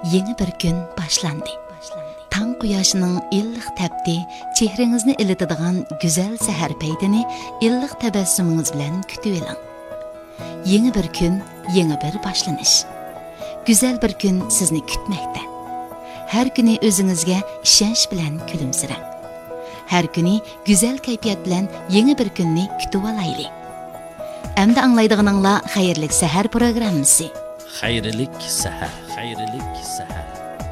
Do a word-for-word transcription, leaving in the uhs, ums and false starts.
Yeni bir gün başlandı. Tang quyoshning illiq tapdi, chehringizni ilitadigan go'zal sahar paytini illiq tabassumingiz bilan kutib oling. Yeni bir kun, yeni bir boshlanish. Go'zal bir kun sizni kutmoqda. Har kuni o'zingizga ishonch bilan kulimsirang. Har kuni go'zal kayfiyat bilan yeni bir kunni kutib olaylik. Endi anglaydiganinglar xayrlik sahar programmasi. Xayrlik sahar, xayrlik sahar.